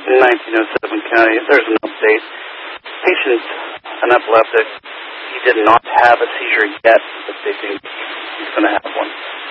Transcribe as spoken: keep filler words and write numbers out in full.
in nineteen oh seven County. There's an update. Patient, an epileptic, he did not have a seizure yet, but they think he's going to have one.